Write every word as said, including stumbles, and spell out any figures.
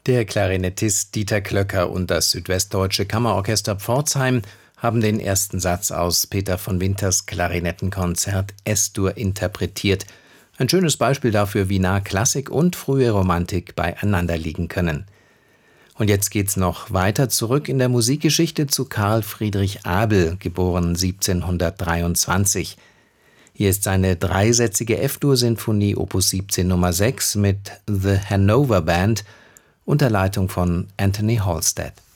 Der Klarinettist Dieter Klöcker und das Südwestdeutsche Kammerorchester Pforzheim haben den ersten Satz aus Peter von Winters Klarinettenkonzert Es-Dur interpretiert. Ein schönes Beispiel dafür, wie nah Klassik und frühe Romantik beieinander liegen können. Und jetzt geht's noch weiter zurück in der Musikgeschichte zu Karl Friedrich Abel, geboren siebzehnhundertdreiundzwanzig. Hier ist seine dreisätzige F-Dur-Sinfonie Opus siebzehn Nummer sechs mit The Hanover Band unter Leitung von Anthony Halstead.